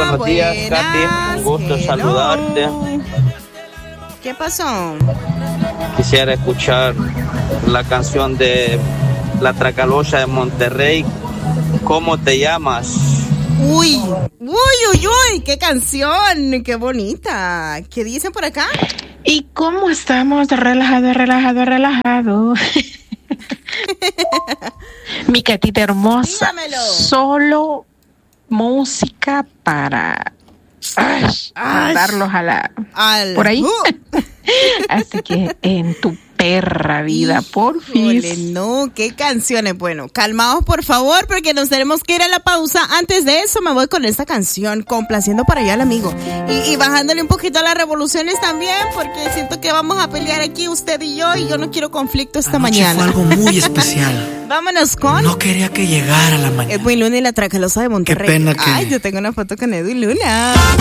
buenos días, Katy. Un gusto saludarte. ¿Qué pasó? Quisiera escuchar la canción de La Tracalosa de Monterrey. ¿Cómo te llamas? Uy, qué canción, qué bonita. ¿Qué dicen por acá? ¿Y cómo estamos? Relajado. Mi Catita hermosa. Dígamelo. Solo música para darlos por ahí. Así que en tu perra vida, porfis. No, qué canciones. Bueno, calmaos por favor, porque nos tenemos que ir a la pausa. Antes de eso me voy con esta canción, complaciendo para allá al amigo y bajándole un poquito a las revoluciones también, porque siento que vamos a pelear aquí usted y yo no quiero conflicto esta mañana. Fue algo muy especial. Vámonos con No quería que llegara la mañana. Edwin Luna y La Tracalosa de Monterrey. Qué pena que... Ay, yo tengo una foto con Edwin Luna.